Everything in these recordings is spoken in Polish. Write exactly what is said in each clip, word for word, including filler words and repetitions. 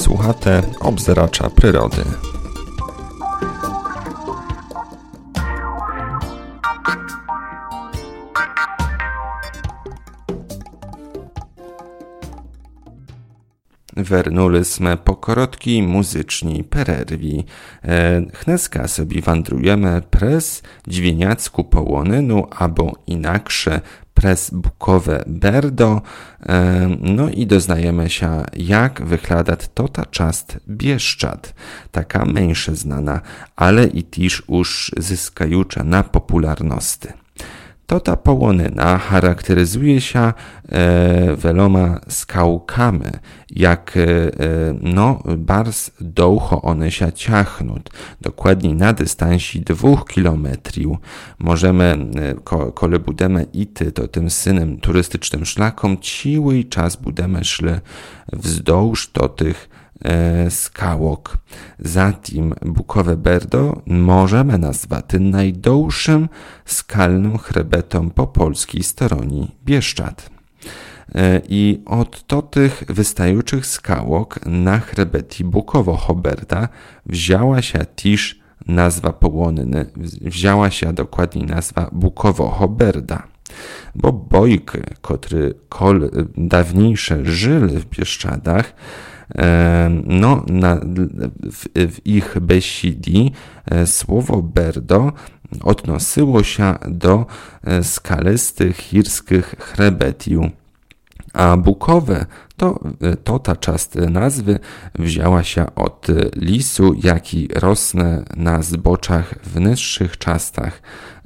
Słuchate obzeracza przyrody. Wernuli sme po krótkiej muzycznej przerwie. Dneska sobie wandrujemy przez Dźwieniacką Połonynę, albo inaksze przez Bukowe Berdo, no i doznajemy się, jak wygląda tota часть Bieszczad, taka mniejsze znana, ale i też już zyskająca na popularności. Tota Połonyna charakteryzuje się e, wieloma skałkami, jak e, no, bardzo długo one się ciachną, dokładnie na dystansie dwóch kilometrów. Możemy, ko, kole budemy ity, to tym synem turystycznym szlakom, cały czas budemy szli wzdłuż do tych e, skałok. Zatim Bukowe Berdo możemy nazwać najdłuższym skalnym chrebetom po polskiej stronie Bieszczad. I od tych wystających skałok na chrebeti Bukowo Berda wzięła się też nazwa Połonyny, wzięła się dokładniej nazwa Bukowo Berda. Bo bojki, które kol dawniejsze żyli w Bieszczadach, no, na, w, w ich besidi słowo Berdo odnosiło się do skalistych chirskich chrebetiów, a Bukowe to, to ta część nazwy wzięła się od lisu, jaki rosnę na zboczach w niższych częstach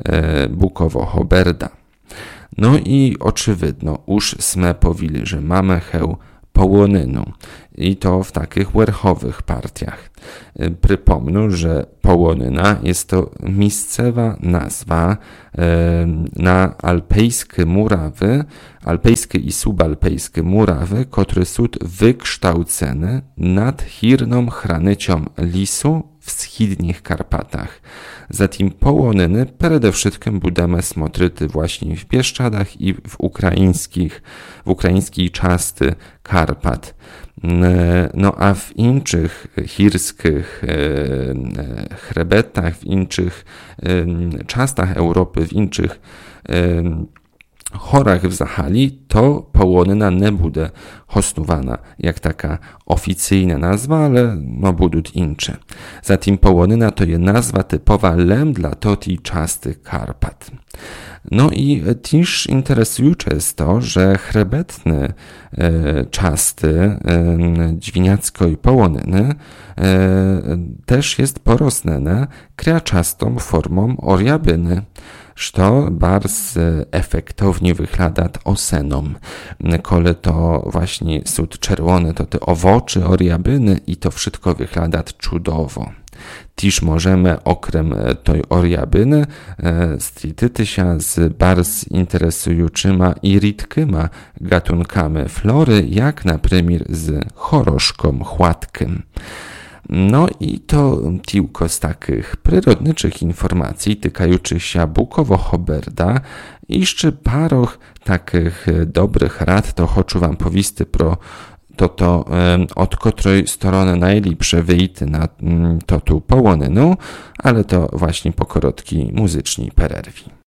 Bukowo Berda. No i oczywidno, już sme powili, że mamy heł Połonynę i to w takich werchowych partiach. Przypomnę, że Połonyna jest to miejscowa nazwa e, na alpejskie murawy, alpejskie i subalpejskie murawy, które są wykształcone nad hirną hranicą lisu w wschodnich Karpatach. Zatem Połonyny przede wszystkim budemy smotryty właśnie w Bieszczadach i w ukraińskich, w ukraińskiej części Karpat. No a w innych chirskich e, chrebetach, w innych e, częstach Europy, w innych e, chorach w Zachali, to Połonyna nie będzie hosnowana jak taka oficyjna nazwa, ale no będą inne. Zatem Połonyna to jest nazwa typowa lem dla tej części Karpat. No i też interesujące jest to, że chrebetne e, części e, Dźwieniackiej Połonyny e, też jest porosnene kriaczastą formą oriabyny, co bardzo efektownie wygląda osenom. Kole to właśnie są czerwone, to te owoce oriabyny i to wszystko wygląda cudowo. Też możemy okrem tej oriabyny e, strityty się z bardzo interesującyma i rzadkima gatunkami flory, jak na przykład z choroszką chłatkiem. No i to tylko z takich przyrodniczych informacji tykających się Bukowo Berda. Jeszcze paroch takich dobrych rad to chcę wam powiedzieć pro to to od której strony najlepsze wyjść na to tu Połonynę, ale to właśnie po krótkiej muzycznej przerwie.